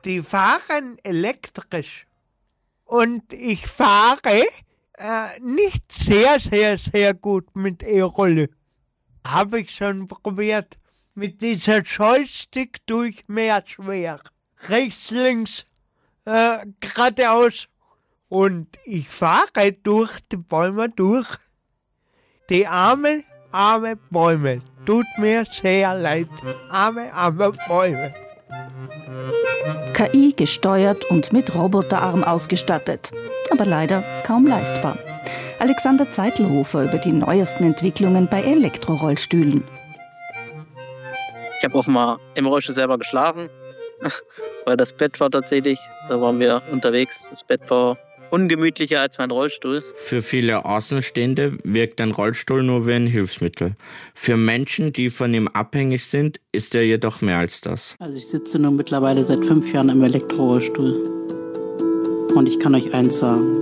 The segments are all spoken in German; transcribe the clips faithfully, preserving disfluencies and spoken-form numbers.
Die fahren elektrisch. Und ich fahre äh, nicht sehr, sehr, sehr gut mit E-Rolle. Habe ich schon probiert. Mit dieser Joystick durch mehr schwer. Rechts, links, äh, geradeaus. Und ich fahre durch die Bäume durch. Die armen, arme Bäume. Tut mir sehr leid. Arme, arme Bäume. K I gesteuert und mit Roboterarm ausgestattet, aber leider kaum leistbar. Alexander Zeitelhofer über die neuesten Entwicklungen bei Elektrorollstühlen. Ich habe auch mal im Rollstuhl selber geschlafen, weil das Bett war tatsächlich, da waren wir unterwegs, das Bett war ungemütlicher als mein Rollstuhl. Für viele Außenstehende wirkt ein Rollstuhl nur wie ein Hilfsmittel. Für Menschen, die von ihm abhängig sind, ist er jedoch mehr als das. Also ich sitze nun mittlerweile seit fünf Jahren im Elektrorollstuhl. Und ich kann euch eins sagen,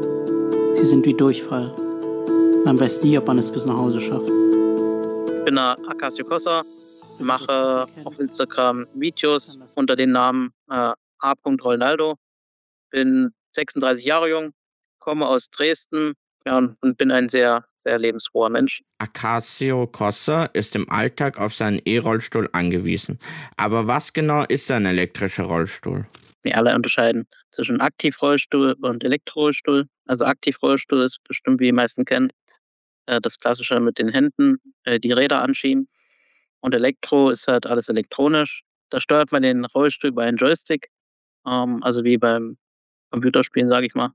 sie sind wie Durchfall. Man weiß nie, ob man es bis nach Hause schafft. Ich bin der Acacio Cossa, mache auf Instagram Videos unter dem Namen äh, a punkt ronaldo. Bin sechsunddreißig Jahre jung, komme aus Dresden, ja, und bin ein sehr, sehr lebensfroher Mensch. Acacio Cossa ist im Alltag auf seinen E-Rollstuhl angewiesen. Aber was genau ist ein elektrischer Rollstuhl? Wir alle unterscheiden zwischen Aktivrollstuhl und Elektrorollstuhl. Also Aktivrollstuhl ist bestimmt, wie die meisten kennen, das Klassische mit den Händen, die Räder anschieben. Und Elektro ist halt alles elektronisch. Da steuert man den Rollstuhl über einen Joystick, also wie beim Computerspielen, sage ich mal.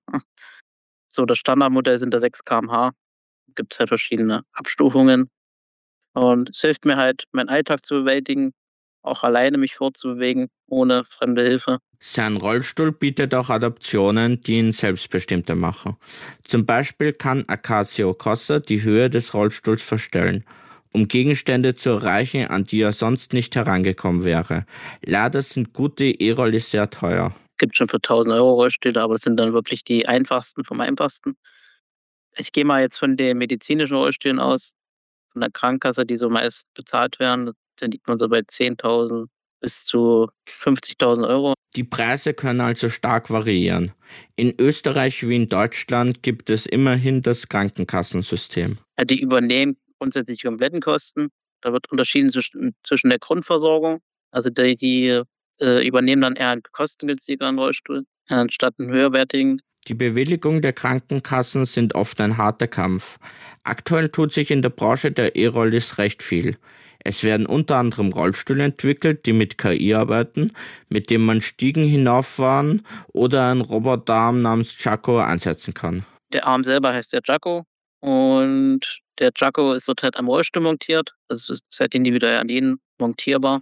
So, das Standardmodell sind da sechs Kilometer pro Stunde. Gibt es halt verschiedene Abstufungen. Und es hilft mir halt, meinen Alltag zu bewältigen, auch alleine mich fortzubewegen, ohne fremde Hilfe. Sein Rollstuhl bietet auch Adaptionen, die ihn selbstbestimmter machen. Zum Beispiel kann Acacio Cossa die Höhe des Rollstuhls verstellen, um Gegenstände zu erreichen, an die er sonst nicht herangekommen wäre. Leider sind gute E-Rollis sehr teuer. Gibt schon für tausend Euro Rollstühle, aber das sind dann wirklich die einfachsten vom einfachsten. Ich gehe mal jetzt von den medizinischen Rollstühlen aus, von der Krankenkasse, die so meist bezahlt werden. Da liegt man so bei zehntausend bis zu fünfzigtausend Euro. Die Preise können also stark variieren. In Österreich wie in Deutschland gibt es immerhin das Krankenkassensystem. Ja, die übernehmen grundsätzlich die kompletten Kosten. Da wird unterschieden zwischen der Grundversorgung, also die, die äh, übernehmen dann eher einen kostengünstigeren Rollstuhl, anstatt einen höherwertigen. Die Bewilligung der Krankenkassen sind oft ein harter Kampf. Aktuell tut sich in der Branche der E-Rollis recht viel. Es werden unter anderem Rollstühle entwickelt, die mit K I arbeiten, mit dem man Stiegen hinauffahren oder einen Roboterarm namens Jaco einsetzen kann. Der Arm selber heißt der Jaco und der Jaco ist dort halt am Rollstuhl montiert. Das ist halt individuell an jeden montierbar.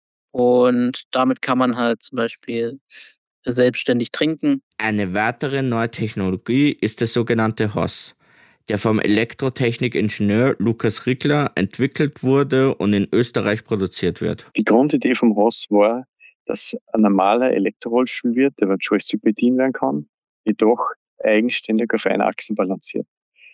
Und damit kann man halt zum Beispiel selbstständig trinken. Eine weitere neue Technologie ist der sogenannte H O S, der vom Elektrotechnikingenieur Lukas Rickler entwickelt wurde und in Österreich produziert wird. Die Grundidee vom H O S war, dass ein normaler Elektrorollstuhl wird, der mit Joystick bedient werden kann, jedoch eigenständig auf einer Achse balanciert.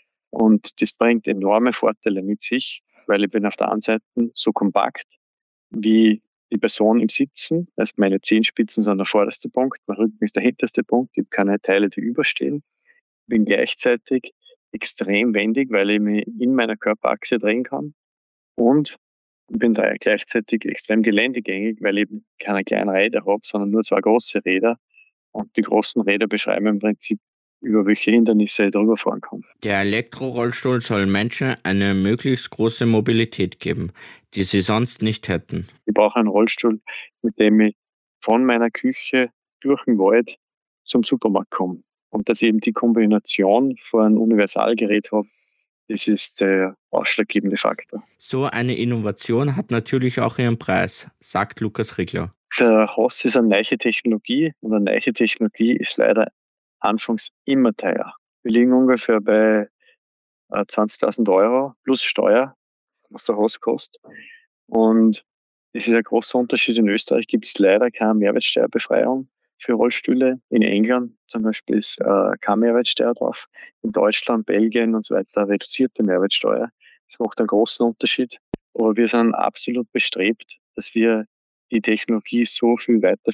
Und das bringt enorme Vorteile mit sich, weil ich bin auf der einen Seite so kompakt wie die Person im Sitzen, also meine Zehenspitzen sind der vorderste Punkt, mein Rücken ist der hinterste Punkt, ich habe keine Teile, die überstehen. Ich bin gleichzeitig extrem wendig, weil ich mich in meiner Körperachse drehen kann. Und ich bin da gleichzeitig extrem geländegängig, weil ich keine kleinen Räder habe, sondern nur zwei große Räder. Und die großen Räder beschreiben im Prinzip, über welche Hindernisse ich drüber fahren kann. Der Elektrorollstuhl soll Menschen eine möglichst große Mobilität geben, die sie sonst nicht hätten. Ich brauche einen Rollstuhl, mit dem ich von meiner Küche durch den Wald zum Supermarkt komme. Und dass ich eben die Kombination von einem Universalgerät habe, das ist der ausschlaggebende Faktor. So eine Innovation hat natürlich auch ihren Preis, sagt Lukas Rickler. Der H O S ist eine neue Technologie und eine neue Technologie ist leider anfangs immer teuer. Wir liegen ungefähr bei zwanzigtausend Euro plus Steuer, was der H O S kostet. Und das ist ein großer Unterschied. In Österreich gibt es leider keine Mehrwertsteuerbefreiung für Rollstühle. In England zum Beispiel ist äh, keine Mehrwertsteuer drauf. In Deutschland, Belgien und so weiter reduzierte Mehrwertsteuer. Das macht einen großen Unterschied. Aber wir sind absolut bestrebt, dass wir die Technologie so viel weiter